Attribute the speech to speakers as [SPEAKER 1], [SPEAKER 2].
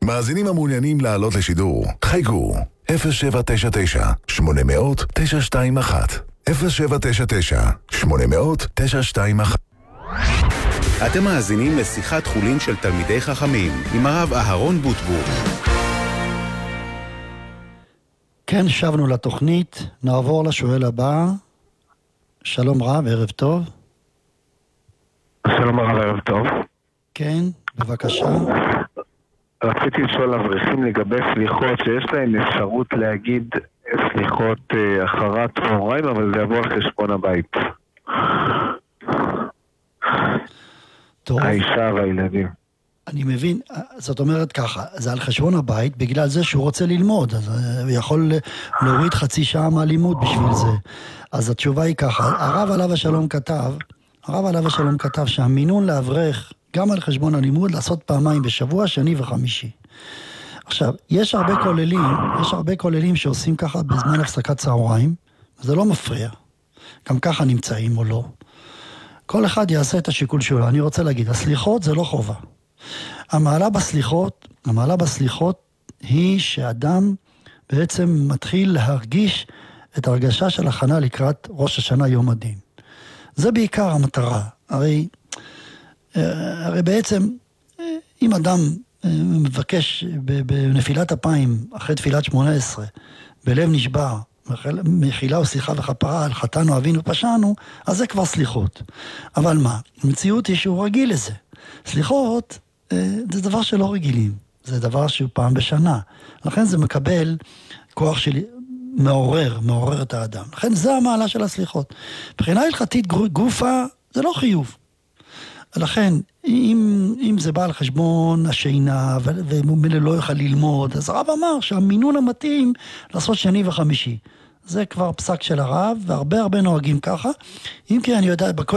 [SPEAKER 1] מאזינים המעוניינים לעלות לשידור, חייגו 0799 800 921 0799 800 921.
[SPEAKER 2] אתם מאזינים לשיחת חולין של תלמידי חכמים עם הרב אהרון בוטבור.
[SPEAKER 3] כן, שבנו לתוכנית, נעבור לשואל הבא. שלום רב, ערב טוב.
[SPEAKER 4] שלום הרב, ערב טוב.
[SPEAKER 3] כן, בבקשה.
[SPEAKER 4] רציתי לשאול אברכים לגבי סליחות, שיש להם אפשרות להגיד סליחות אחרת צהריים, אבל זה יבוא על חשבון הבית.
[SPEAKER 3] טוב.
[SPEAKER 4] האישה והילדים.
[SPEAKER 3] אני מבין, זאת אומרת ככה, זה על חשבון הבית, בגלל זה שהוא רוצה ללמוד, אז הוא יכול להוריד חצי שעה מהלימוד בשביל זה. אז התשובה היא ככה, הרב עליו השלום כתב שהמינון לאברך, גם על חשבון הלימוד, לעשות פעמיים בשבוע, שני וחמישי. עכשיו, יש הרבה כוללים שעושים ככה בזמן הפסקת צהריים, זה לא מפריע, גם ככה נמצאים או לא. כל אחד יעשה את השיקול שלו. אני רוצה להגיד, הסליחות זה לא חובה. המעלה בסליחות היא שאדם בעצם מתחיל להרגיש את הרגשה של הכנה לקראת ראש השנה יום הדין. זה בעיקר המטרה. הרי בעצם אם אדם מבקש בנפילת אפיים אחרי תפילת 18 בלב נשבר מחילה וסליחה וכפרה על חטאנו אבינו פשענו, אז זה כבר סליחות. אבל מה? המציאות היא שהוא רגיל לזה. סליחות זה דבר שלא רגילים, זה דבר שהוא פעם בשנה. לכן זה מקבל כוח של מעורר את האדם. לכן זה המעלה של הסליחות. מבחינה הלכתית גופה זה לא חיוב. לכן אם זה בא על חשבון השינה וממילא לא יוכל ללמוד, אז הרב אמר שהמינון המתאים לעשות שני וחמישי. זה כבר פסק של הרב, והרבה נוהגים ככה. אם כי אני יודע,